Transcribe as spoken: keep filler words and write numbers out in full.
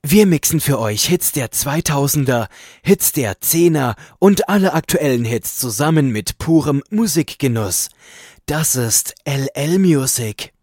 Wir mixen für euch Hits der zweitausender, Hits der Zehner und alle aktuellen Hits zusammen mit purem Musikgenuss. Das ist L L Music.